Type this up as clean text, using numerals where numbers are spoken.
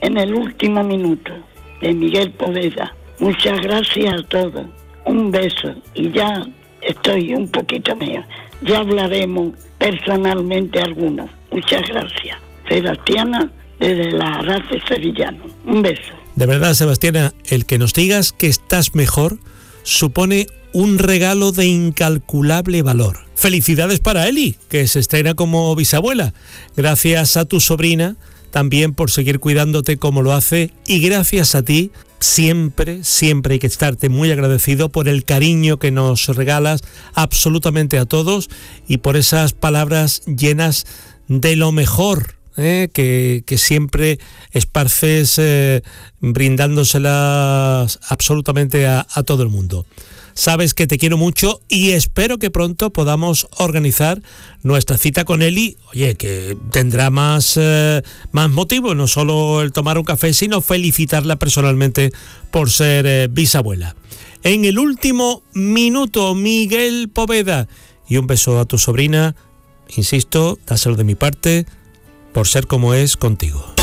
en el último minuto, de Miguel Poveda. Muchas gracias a todos. Un beso y ya estoy un poquito mejor. Ya hablaremos personalmente algunos. Muchas gracias. Sebastiana, desde la Arrastre Sevillano. Un beso. De verdad, Sebastiana, el que nos digas que estás mejor supone un regalo de incalculable valor. Felicidades para Eli, que se estrena como bisabuela. Gracias a tu sobrina también por seguir cuidándote como lo hace, y gracias a ti siempre hay que estarte muy agradecido por el cariño que nos regalas absolutamente a todos y por esas palabras llenas de lo mejor que siempre esparces brindándoselas absolutamente a todo el mundo. Sabes que te quiero mucho y espero que pronto podamos organizar nuestra cita con Eli. Oye, que tendrá más motivo, no solo el tomar un café, sino felicitarla personalmente por ser bisabuela. En el último minuto, Miguel Poveda. Y un beso a tu sobrina. Insisto, dáselo de mi parte, por ser como es contigo.